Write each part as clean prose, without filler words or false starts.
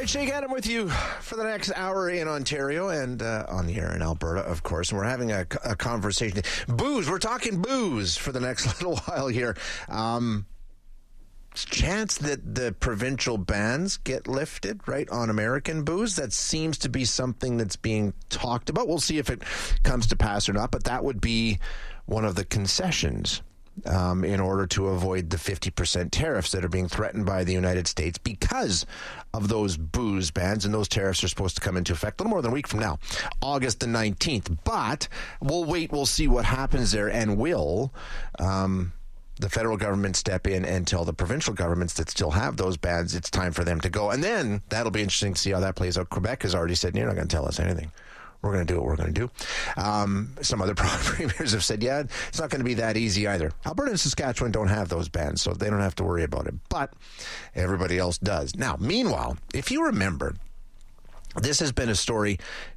right, Shay Adam with you for the next hour in Ontario and on the air in Alberta, of course. And we're having a conversation. Booze. We're talking booze for the next little while here. Chance that the provincial bans get lifted, right, on American booze. That seems to be something that's being talked about. We'll see if it comes to pass or not, but that would be one of the concessions in order to avoid the 50% tariffs that are being threatened by the United States because of those booze bans. And those tariffs are supposed to come into effect a little more than a week from now, August the 19th. But we'll wait. We'll see what happens there. And will the federal government step in and tell the provincial governments that still have those bans it's time for them to go? And then that'll be interesting to see how that plays out. Quebec has already said, you're not going to tell us anything. We're going to do what we're going to do. Some other premiers have said, yeah, it's not going to be that easy either. Alberta and Saskatchewan don't have those bans, so they don't have to worry about it. But everybody else does. Now, meanwhile, if you remember, this has been a story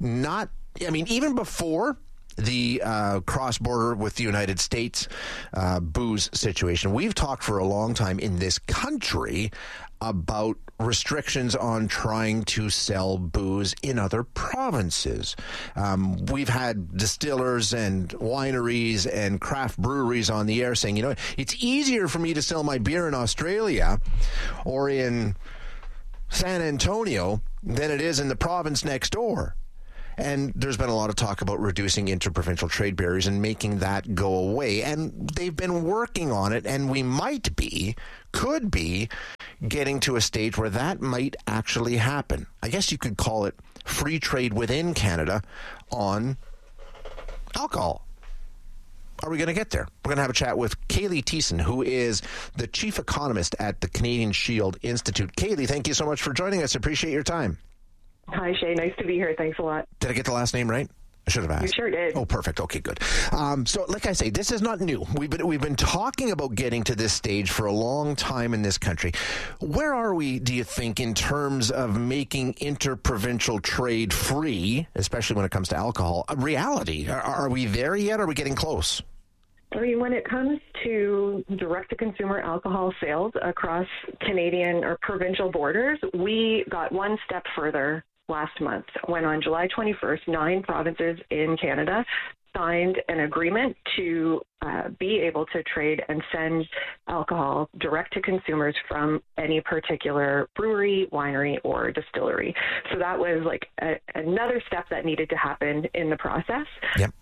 even before the cross-border with the United States booze situation. We've talked for a long time in this country about restrictions on trying to sell booze in other provinces. We've had distillers and wineries and craft breweries on the air saying, it's easier for me to sell my beer in Australia or in San Antonio than it is in the province next door. And there's been a lot of talk about reducing interprovincial trade barriers and making that go away. And they've been working on it, and we could be getting to a stage where that might actually happen. I guess you could call it free trade within Canada on alcohol. Are we going to get there? We're going to have a chat with Kaylee Thiessen, who is the chief economist at the Canadian Shield Institute. Kaylee, thank you so much for joining us. Appreciate your time. Hi, Shay. Nice to be here. Thanks a lot. Did I get the last name right? I should have asked. You sure did. Oh, perfect. Okay, good. So, like I say, this is not new. We've been talking about getting to this stage for a long time in this country. Where are we, do you think, in terms of making interprovincial trade free, especially when it comes to alcohol, a reality? Are we there yet? Or are we getting close? I mean, when it comes to direct-to-consumer alcohol sales across Canadian or provincial borders, we got one step further last month when on July 21st, 9 provinces in Canada signed an agreement to be able to trade and send alcohol direct to consumers from any particular brewery, winery, or distillery. So that was like another step that needed to happen in the process. Yep.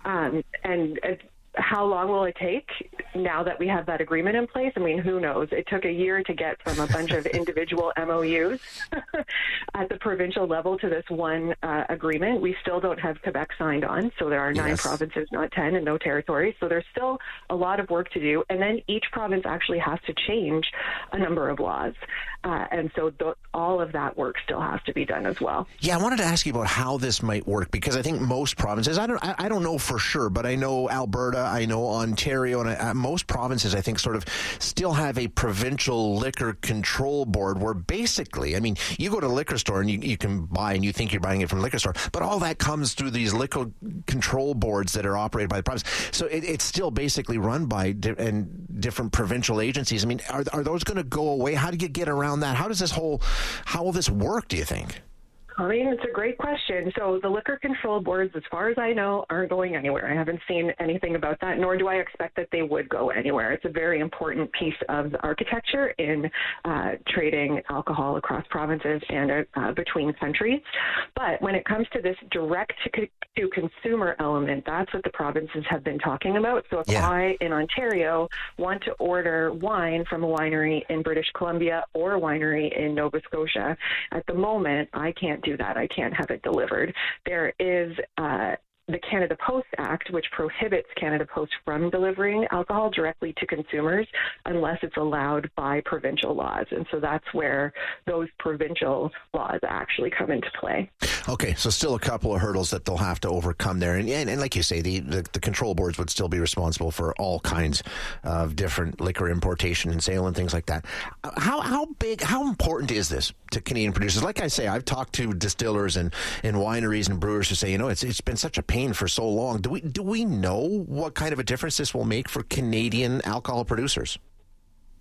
How long will it take now that we have that agreement in place? I mean, who knows? It took a year to get from a bunch of individual MOUs at the provincial level to this one agreement. We still don't have Quebec signed on, so there are 9 provinces, not 10, and no territories. So there's still a lot of work to do. And then each province actually has to change a number of laws. And so all of that work still has to be done as well. Yeah, I wanted to ask you about how this might work, because I think most provinces, I don't know for sure, but I know Alberta, I know Ontario, and most provinces, I think, sort of still have a provincial liquor control board where basically, I mean, you go to a liquor store and you can buy and you think you're buying it from a liquor store, but all that comes through these liquor control boards that are operated by the province. So it's still basically run by different provincial agencies. I mean, are those going to go away? How do you get around that? How will this work, do you think? I mean, it's a great question. So the liquor control boards, as far as I know, aren't going anywhere. I haven't seen anything about that, nor do I expect that they would go anywhere. It's a very important piece of the architecture in trading alcohol across provinces and between countries. But when it comes to this direct-to-consumer element, that's what the provinces have been talking about. So if I, in Ontario, want to order wine from a winery in British Columbia or a winery in Nova Scotia, at the moment, I can't do that. I can't have it delivered. There is the Canada Post Act, which prohibits Canada Post from delivering alcohol directly to consumers unless it's allowed by provincial laws. And so that's where those provincial laws actually come into play. Okay, so still a couple of hurdles that they'll have to overcome there. And like you say, the control boards would still be responsible for all kinds of different liquor importation and sale and things like that. How important is this to Canadian producers? Like I say, I've talked to distillers and wineries and brewers who say, it's been such a pain for so long. Do we know what kind of a difference this will make for Canadian alcohol producers?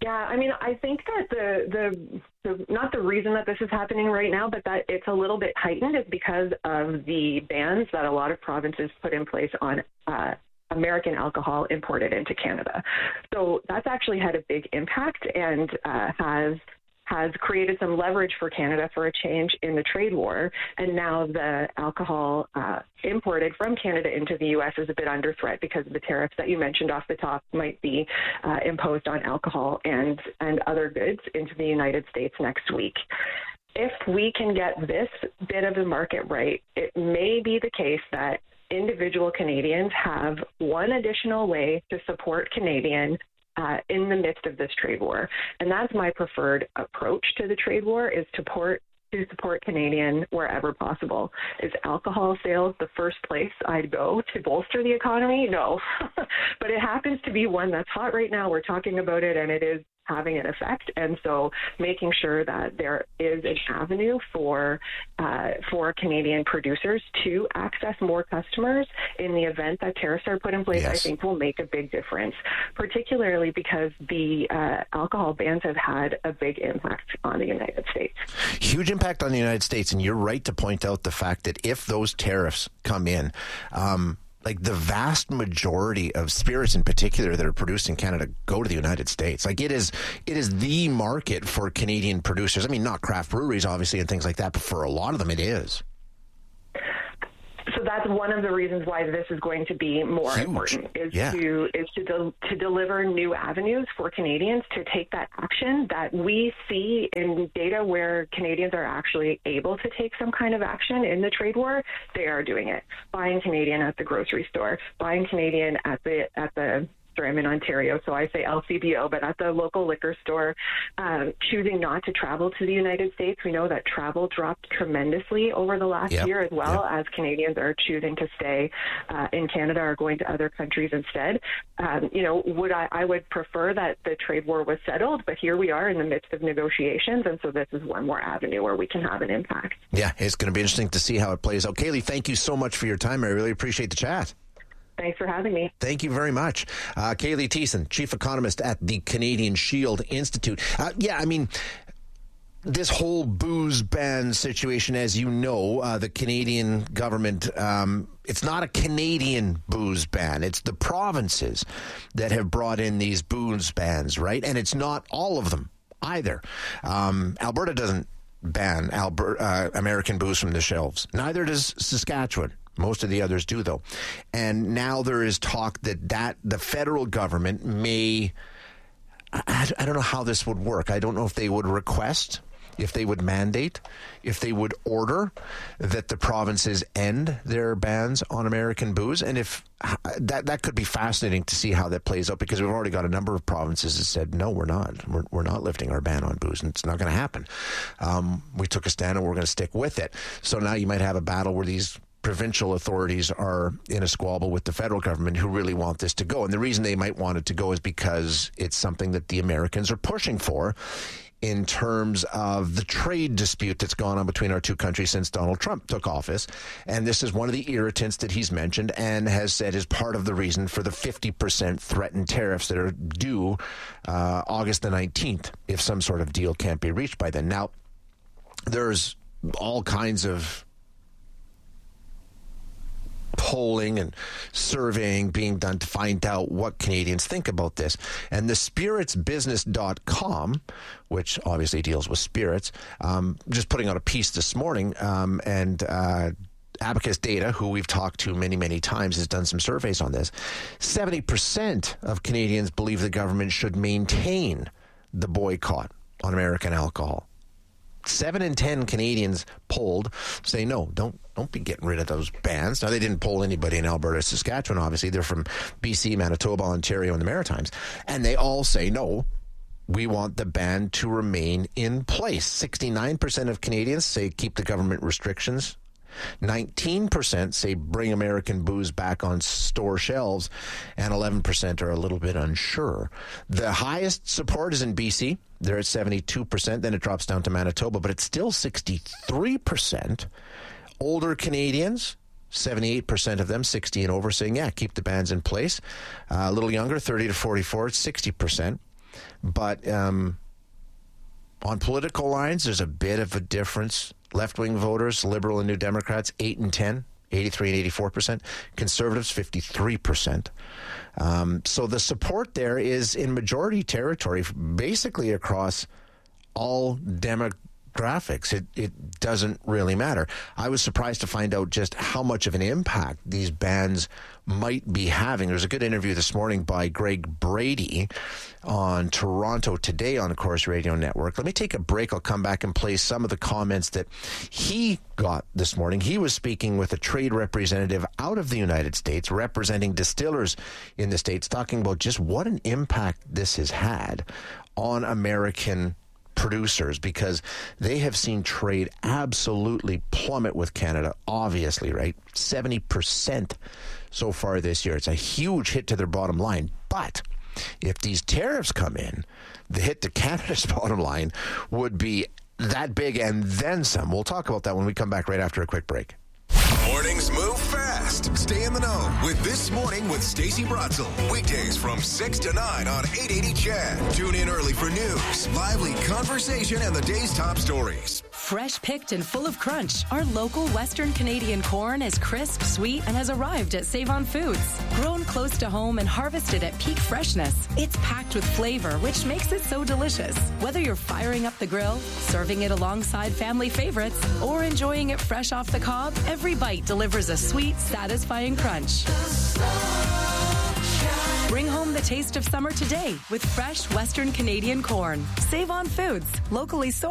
Yeah, I mean, I think that the not the reason that this is happening right now, but that it's a little bit heightened is because of the bans that a lot of provinces put in place on American alcohol imported into Canada. So that's actually had a big impact and has created some leverage for Canada for a change in the trade war. And now the alcohol imported from Canada into the U.S. is a bit under threat because of the tariffs that you mentioned off the top might be imposed on alcohol and other goods into the United States next week. If we can get this bit of the market right, it may be the case that individual Canadians have one additional way to support Canadian in the midst of this trade war. And that's my preferred approach to the trade war, is to support Canadian wherever possible. Is alcohol sales the first place I'd go to bolster the economy? No. But it happens to be one that's hot right now. We're talking about it, and it is having an effect. And so making sure that there is an avenue for Canadian producers to access more customers in the event that tariffs are put in place, yes, I think will make a big difference, particularly because the alcohol bans have had a big impact on the United States. Huge impact on the United States. And you're right to point out the fact that if those tariffs come in, like the vast majority of spirits in particular that are produced in Canada go to the United States. Like it is the market for Canadian producers. I mean, not craft breweries, obviously, and things like that, but for a lot of them, it is. So that's one of the reasons why this is going to be more huge. Important is to deliver new avenues for Canadians to take that action that we see in data where Canadians are actually able to take some kind of action in the trade war. They are doing it. Buying Canadian at the grocery store, buying Canadian at the I'm in Ontario, so I say LCBO, but at the local liquor store, choosing not to travel to the United States. We know that travel dropped tremendously over the last year as well, as Canadians are choosing to stay in Canada or going to other countries instead. I would prefer that the trade war was settled, but here we are in the midst of negotiations, and so this is one more avenue where we can have an impact. Yeah, it's going to be interesting to see how it plays out. Kaylee, thank you so much for your time. I really appreciate the chat. Thanks for having me. Thank you very much. Kaylee Thiessen, Chief Economist at the Canadian Shield Institute. This whole booze ban situation, as you know, the Canadian government, it's not a Canadian booze ban. It's the provinces that have brought in these booze bans, right? And it's not all of them either. Alberta doesn't ban American booze from the shelves. Neither does Saskatchewan. Most of the others do, though. And now there is talk that the federal government may, I don't know how this would work. I don't know if they would request, if they would mandate, if they would order that the provinces end their bans on American booze. And if that could be fascinating to see how that plays out, because we've already got a number of provinces that said, no, we're not. We're not lifting our ban on booze, and it's not going to happen. We took a stand and we're going to stick with it. So now you might have a battle where these provincial authorities are in a squabble with the federal government who really want this to go. And the reason they might want it to go is because it's something that the Americans are pushing for in terms of the trade dispute that's gone on between our two countries since Donald Trump took office. And this is one of the irritants that he's mentioned and has said is part of the reason for the 50% threatened tariffs that are due August the 19th if some sort of deal can't be reached by then. Now, there's all kinds of polling and surveying being done to find out what Canadians think about this. And the spiritsbusiness.com, which obviously deals with spirits, just putting out a piece this morning, and Abacus Data, who we've talked to many, many times, has done some surveys on this. 70% of Canadians believe the government should maintain the boycott on American alcohol. 7 in 10 Canadians polled say no, don't be getting rid of those bans. Now, they didn't poll anybody in Alberta, Saskatchewan, obviously. They're from BC, Manitoba, Ontario, and the Maritimes. And they all say no, we want the ban to remain in place. 69% of Canadians say keep the government restrictions. 19% say bring American booze back on store shelves, and 11% are a little bit unsure. The highest support is in BC. They're at 72%. Then it drops down to Manitoba, but it's still 63%. Older Canadians, 78% of them, 60 and over, saying, yeah, keep the bans in place. A little younger, 30 to 44, it's 60%. But on political lines, there's a bit of a difference. Left-wing voters, Liberal and New Democrats, 8 and 10, 83 and 84%. Conservatives, 53%. So the support there is in majority territory, basically across all demographics. It doesn't really matter. I was surprised to find out just how much of an impact these bans might be having. There's a good interview this morning by Greg Brady on Toronto Today on the Corus Radio Network. Let me take a break. I'll come back and play some of the comments that he got this morning. He was speaking with a trade representative out of the United States representing distillers in the States, talking about just what an impact this has had on American producers, because they have seen trade absolutely plummet with Canada, obviously, right? 70% so far this year. It's a huge hit to their bottom line. But if these tariffs come in, the hit to Canada's bottom line would be that big and then some. We'll talk about that when we come back right after a quick break. Mornings move fast. Stay in the know with This Morning with Stacey Bratzel. Weekdays from 6 to 9 on 880 CHED. Tune in early for news, lively conversation, and the day's top stories. Fresh picked and full of crunch, our local Western Canadian corn is crisp, sweet, and has arrived at Save-On Foods. Grown close to home and harvested at peak freshness, it's packed with flavor, which makes it so delicious. Whether you're firing up the grill, serving it alongside family favorites, or enjoying it fresh off the cob, every bite delivers a sweet, satisfying crunch. Bring home the taste of summer today with fresh Western Canadian corn. Save-On Foods, locally sourced.